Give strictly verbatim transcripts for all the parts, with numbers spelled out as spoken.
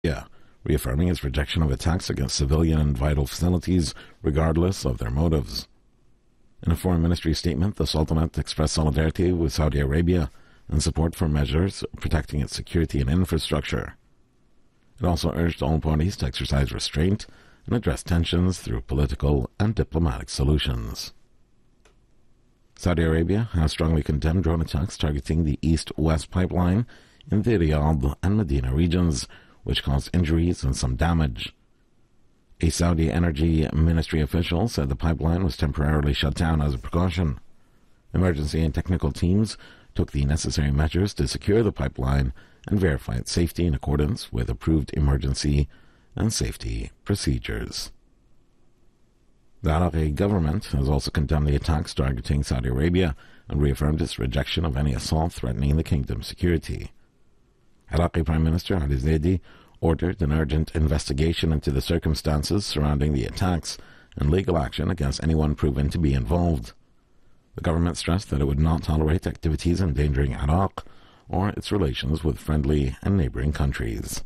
Yeah, reaffirming its rejection of attacks against civilian and vital facilities, regardless of their motives. In a foreign ministry statement, the Sultanate expressed solidarity with Saudi Arabia and support for measures protecting its security and infrastructure. It also urged all parties to exercise restraint and address tensions through political and diplomatic solutions. Saudi Arabia has strongly condemned drone attacks targeting the East-West pipeline in the Riyadh and Medina regions, which caused injuries and some damage. A Saudi Energy Ministry official said the pipeline was temporarily shut down as a precaution. Emergency and technical teams took the necessary measures to secure the pipeline and verify its safety in accordance with approved emergency and safety procedures. The Iraqi government has also condemned the attacks targeting Saudi Arabia and reaffirmed its rejection of any assault threatening the kingdom's security. Iraqi Prime Minister Ali Zaidi ordered an urgent investigation into the circumstances surrounding the attacks and legal action against anyone proven to be involved. The government stressed that it would not tolerate activities endangering Iraq or its relations with friendly and neighboring countries.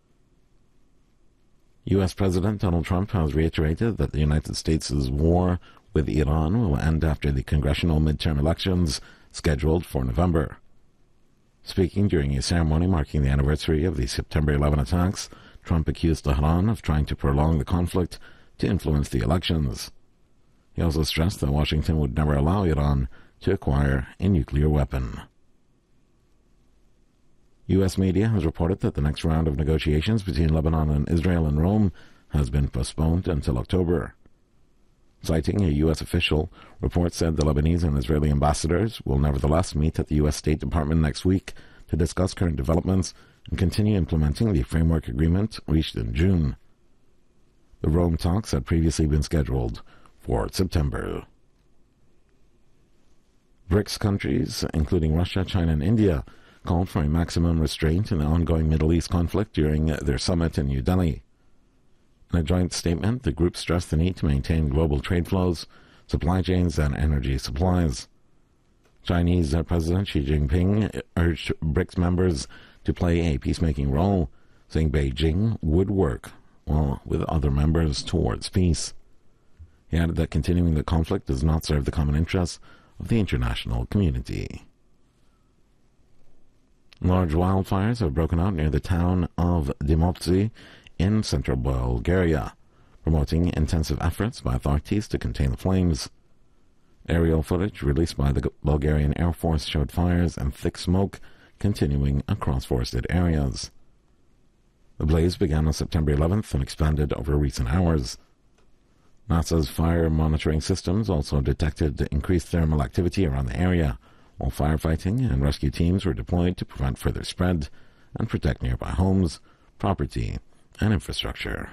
U S President Donald Trump has reiterated that the United States' war with Iran will end after the congressional midterm elections scheduled for November. Speaking during a ceremony marking the anniversary of the September eleventh attacks, Trump accused Tehran of trying to prolong the conflict to influence the elections. He also stressed that Washington would never allow Iran to acquire a nuclear weapon. U S media has reported that the next round of negotiations between Lebanon and Israel in Rome has been postponed until October. Citing a U S official, reports said the Lebanese and Israeli ambassadors will nevertheless meet at the U S State Department next week to discuss current developments and continue implementing the framework agreement reached in June. The Rome talks had previously been scheduled for September. BRICS countries, including Russia, China, and India, called for a maximum restraint in the ongoing Middle East conflict during their summit in New Delhi. In a joint statement, the group stressed the need to maintain global trade flows, supply chains, and energy supplies. Chinese President Xi Jinping urged BRICS members to play a peacemaking role, saying Beijing would work well, with other members towards peace. He added that continuing the conflict does not serve the common interests of the international community. Large wildfires have broken out near the town of Dimotsy in central Bulgaria, promoting intensive efforts by authorities to contain the flames. Aerial footage released by the Bulgarian Air Force showed fires and thick smoke continuing across forested areas. The blaze began on September eleventh and expanded over recent hours. NASA's fire monitoring systems also detected increased thermal activity around the area, while firefighting and rescue teams were deployed to prevent further spread and protect nearby homes, property, and infrastructure.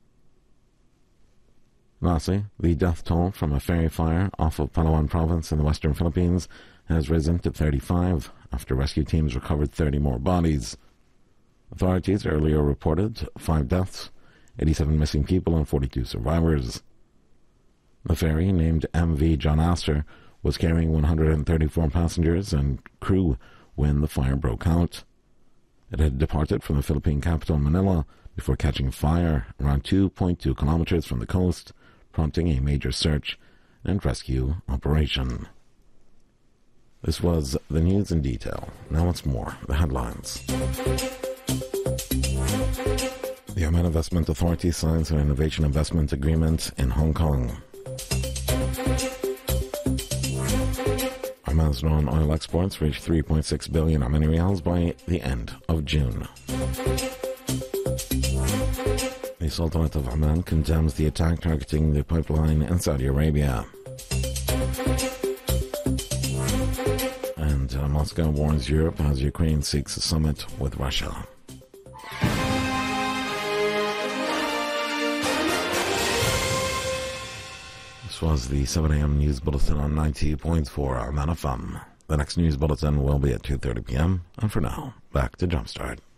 Lastly, the death toll from a ferry fire off of Palawan province in the western Philippines has risen to thirty-five after rescue teams recovered thirty more bodies. Authorities earlier reported five deaths, eighty-seven missing people, and forty-two survivors. The ferry, named M V John Astor, was carrying one hundred thirty-four passengers and crew when the fire broke out. It had departed from the Philippine capital Manila before catching fire around two point two kilometers from the coast, prompting a major search and rescue operation. This was the news in detail. Now once more, the headlines. The Oman Investment Authority signs an innovation investment agreement in Hong Kong. Oman's non-oil exports reached three point six billion Omani Riyals by the end of June. The Sultanate of Oman condemns the attack targeting the pipeline in Saudi Arabia. And uh, Moscow warns Europe as Ukraine seeks a summit with Russia. This was the seven a.m. News Bulletin on ninety point four Oman F M. The next news bulletin will be at two thirty p.m. And for now, back to Jumpstart.